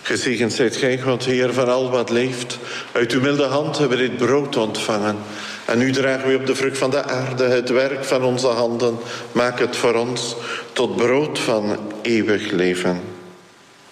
Gezegend zijt gij, God, Heer van al wat leeft. Uit uw milde hand hebben we dit brood ontvangen. En nu dragen we op de vrucht van de aarde het werk van onze handen. Maak het voor ons tot brood van eeuwig leven.